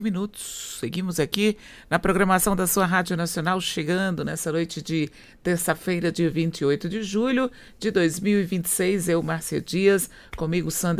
Minutos. Seguimos aqui na programação da sua Rádio Nacional, chegando nessa noite de terça-feira, dia 28 de julho de 2026. Eu, Márcia Dias, comigo Sandra